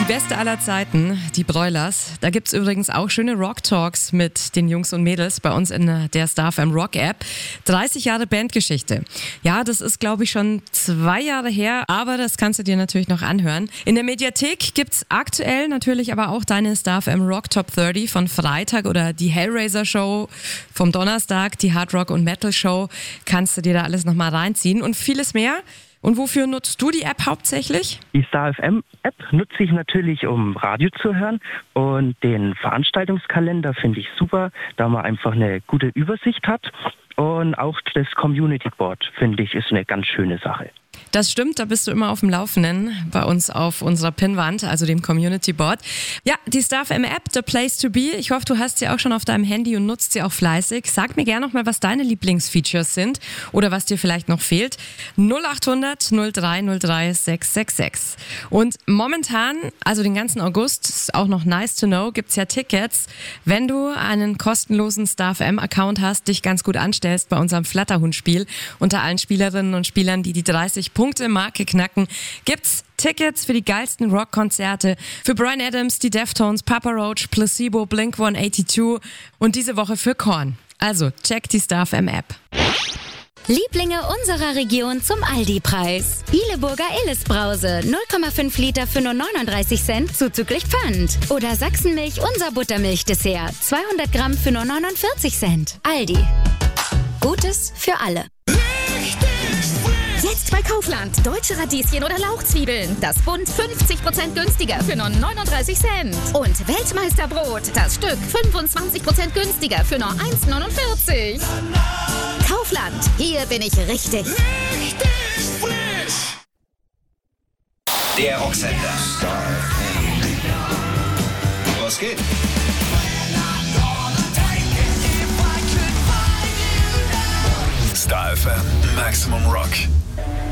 Die beste aller Zeiten, die Broilers. Da gibt's übrigens auch schöne Rock-Talks mit den Jungs und Mädels bei uns in der Star FM Rock-App. 30 Jahre Bandgeschichte. Ja, das ist, glaube ich, schon 2 Jahre her, aber das kannst du dir natürlich noch anhören. In der Mediathek gibt's aktuell natürlich aber auch deine Star FM Rock Top 30 von Freitag oder die Hellraiser Show vom Donnerstag, die Hard Rock und Metal Show. Kannst du dir da alles nochmal reinziehen und vieles mehr. Und wofür nutzt du die App hauptsächlich? Die Star FM App nutze ich natürlich, um Radio zu hören, und den Veranstaltungskalender finde ich super, da man einfach eine gute Übersicht hat, und auch das Community Board finde ich ist eine ganz schöne Sache. Das stimmt, da bist du immer auf dem Laufenden bei uns auf unserer Pinnwand, also dem Community Board. Ja, die Star FM App, the place to be. Ich hoffe, du hast sie auch schon auf deinem Handy und nutzt sie auch fleißig. Sag mir gerne noch mal, was deine Lieblingsfeatures sind oder was dir vielleicht noch fehlt. 0800 0303 666. Und momentan, also den ganzen August, ist auch noch nice to know, gibt's ja Tickets. Wenn du einen kostenlosen Star FM Account hast, dich ganz gut anstellst bei unserem Flatterhund-Spiel, unter allen Spielerinnen und Spielern, die 30 Punkte Marke knacken, gibt's Tickets für die geilsten Rockkonzerte für Bryan Adams, die Deftones, Papa Roach, Placebo, Blink-182 und diese Woche für Korn. Also check die Star FM App. Lieblinge unserer Region zum Aldi-Preis. Bieleburger Illes-Brause, 0,5 Liter für nur 39 Cent zuzüglich Pfand. Oder Sachsenmilch, unser Buttermilch-Dessert, 200 Gramm für nur 49 Cent. Aldi. Gutes für alle. Jetzt bei Kaufland. Deutsche Radieschen oder Lauchzwiebeln. Das Bund 50% günstiger für nur 39 Cent. Und Weltmeisterbrot. Das Stück 25% günstiger für nur 1,49. Kaufland. Hier bin ich richtig. Richtig frisch. Der Rocksender. Was geht? Star FM Maximum Rock.